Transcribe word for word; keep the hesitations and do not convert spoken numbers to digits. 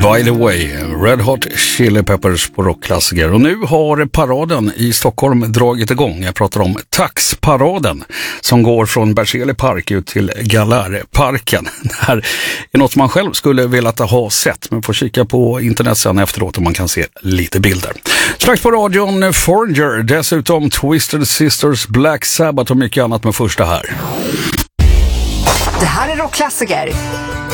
By the way, Red Hot Chili Peppers på rockklassiker. Och nu har paraden i Stockholm dragit igång. Jag pratar om Taxparaden som går från Berzelii park ut till Galärparken. Det här är något man själv skulle vilja ha sett, men får kika på internet sen efteråt och man kan se lite bilder. Strax på radion Foreigner, dessutom Twisted Sisters, Black Sabbath och mycket annat med första här. Det här är rockklassiker